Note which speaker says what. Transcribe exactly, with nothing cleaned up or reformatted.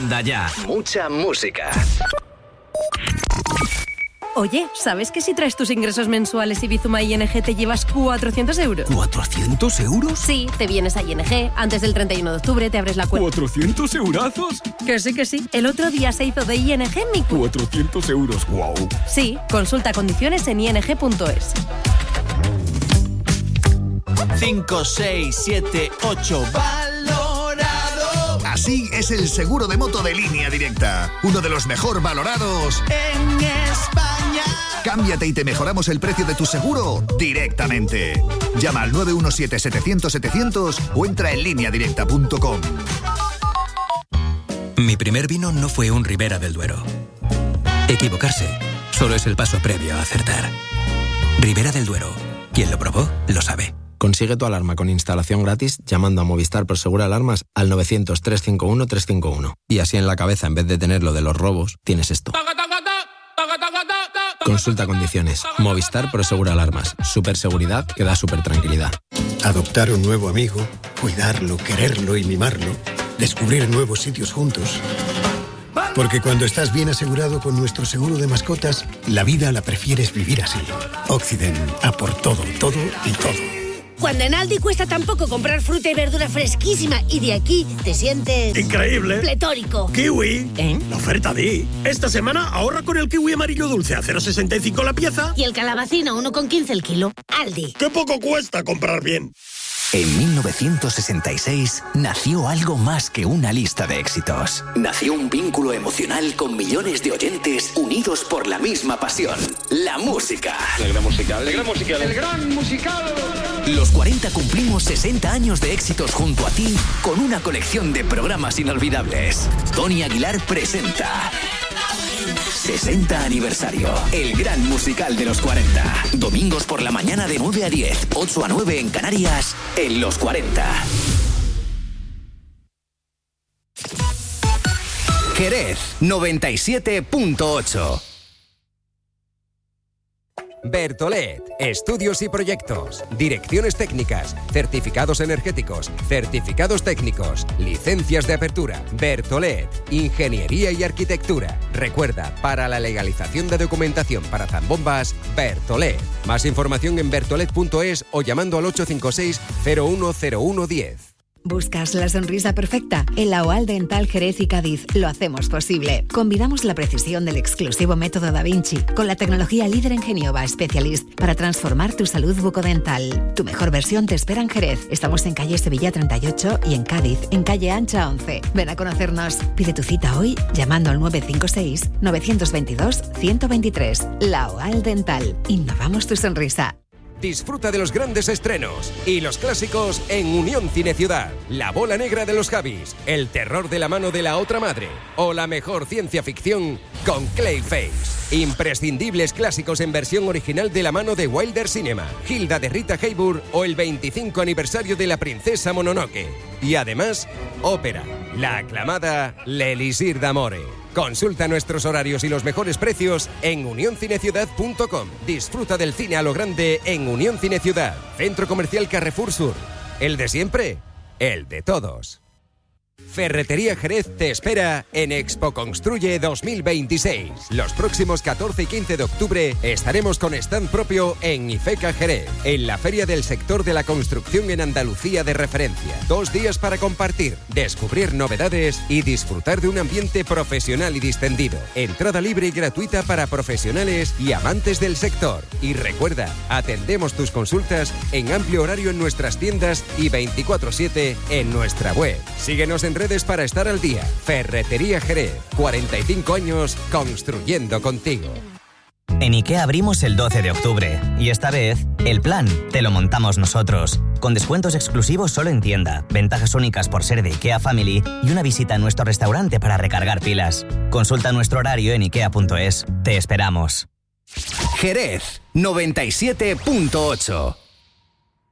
Speaker 1: Manda ya. Mucha música.
Speaker 2: Oye, ¿sabes que si traes tus ingresos mensuales y Bizuma I N G te llevas cuatrocientos euros?
Speaker 3: ¿cuatrocientos euros?
Speaker 2: Sí, te vienes a I N G, antes del treinta y uno de octubre te abres la cuenta.
Speaker 3: ¿cuatrocientos eurazos?
Speaker 2: Que sí, que sí. El otro día se hizo de I N G mi cuenta.
Speaker 3: cuatrocientos euros, wow.
Speaker 2: Sí, consulta condiciones en i n g punto es.
Speaker 1: cinco, seis, siete, ocho, valorado.
Speaker 4: Así es el seguro de moto de Línea Directa. Uno de los mejor valorados
Speaker 1: en España.
Speaker 4: Cámbiate y te mejoramos el precio de tu seguro directamente. Llama al nueve uno siete, setecientos, setecientos o entra en línea directa punto com.
Speaker 5: Mi primer vino no fue un Ribera del Duero. Equivocarse solo es el paso previo a acertar. Ribera del Duero. Quien lo probó, lo sabe.
Speaker 6: Consigue tu alarma con instalación gratis llamando a Movistar Prosegur Alarmas al novecientos, trescientos cincuenta y uno, trescientos cincuenta y uno. Y así en la cabeza, en vez de tener lo de los robos, tienes esto. Consulta condiciones. Movistar Prosegur Alarmas. Superseguridad que da super tranquilidad.
Speaker 7: Adoptar un nuevo amigo, cuidarlo, quererlo y mimarlo. Descubrir nuevos sitios juntos. Porque cuando estás bien asegurado con nuestro seguro de mascotas, la vida la prefieres vivir así. Occident, a por todo, todo y todo.
Speaker 8: Cuando en Aldi cuesta tan poco comprar fruta y verdura fresquísima y de aquí te sientes...
Speaker 9: ¡increíble!
Speaker 8: ¡Pletórico!
Speaker 9: ¡Kiwi!
Speaker 8: ¿Eh?
Speaker 9: La oferta Di. Esta semana ahorra con el kiwi amarillo dulce a cero coma sesenta y cinco la pieza.
Speaker 8: Y el calabacino uno con quince el kilo. Aldi.
Speaker 9: ¡Qué poco cuesta comprar bien!
Speaker 1: En mil novecientos sesenta y seis nació algo más que una lista de éxitos. Nació un vínculo emocional con millones de oyentes unidos por la misma pasión, la música.
Speaker 10: El gran musical, el gran musical, el gran musical.
Speaker 1: Los cuarenta cumplimos sesenta años de éxitos junto a ti con una colección de programas inolvidables. Tony Aguilar presenta sesenta aniversario, el gran musical de los cuarenta. Domingos por la mañana de nueve a diez, ocho a nueve en Canarias, en Los cuarenta. Jerez noventa y siete punto ocho.
Speaker 11: Bertolet, estudios y proyectos, direcciones técnicas, certificados energéticos, certificados técnicos, licencias de apertura. Bertolet, ingeniería y arquitectura. Recuerda, para la legalización de documentación para zambombas, Bertolet. Más información en bertolet punto es o llamando al ocho cinco seis, cero uno cero uno diez.
Speaker 12: ¿Buscas la sonrisa perfecta? En la OAL Dental Jerez y Cádiz lo hacemos posible. Combinamos la precisión del exclusivo método Da Vinci con la tecnología líder en Genioba Specialist para transformar tu salud bucodental. Tu mejor versión te espera en Jerez. Estamos en calle Sevilla treinta y ocho y en Cádiz, en calle Ancha once. Ven a conocernos. Pide tu cita hoy llamando al nueve cinco seis, nueve dos dos, uno cero dos tres. La OAL Dental. Innovamos tu sonrisa.
Speaker 11: Disfruta de los grandes estrenos y los clásicos en Unión Cine Ciudad. La bola negra de los Javis, el terror de la mano de la otra madre o la mejor ciencia ficción con Clayface. Imprescindibles clásicos en versión original de la mano de Wilder Cinema, Hilda de Rita Hayworth o el veinticinco aniversario de la princesa Mononoke. Y además, ópera, la aclamada L'Elisir d'Amore. Consulta nuestros horarios y los mejores precios en unión cine ciudad punto com. Disfruta del cine a lo grande en Unión Cine Ciudad. Centro Comercial Carrefour Sur. El de siempre, el de todos. Ferretería Jerez te espera en Expo Construye dos mil veintiséis. Los próximos catorce y quince de octubre estaremos con stand propio en IFECA Jerez, en la feria del sector de la construcción en Andalucía de referencia. Dos días para compartir, descubrir novedades y disfrutar de un ambiente profesional y distendido. Entrada libre y gratuita para profesionales y amantes del sector. Y recuerda, atendemos tus consultas en amplio horario en nuestras tiendas y veinticuatro siete en nuestra web. Síguenos en redes para estar al día. Ferretería Jerez, cuarenta y cinco años construyendo contigo.
Speaker 13: En IKEA abrimos el doce de octubre y esta vez el plan te lo montamos nosotros. Con descuentos exclusivos solo en tienda, ventajas únicas por ser de IKEA Family y una visita a nuestro restaurante para recargar pilas. Consulta nuestro horario en ikea punto es. Te esperamos.
Speaker 1: Jerez noventa y siete punto ocho.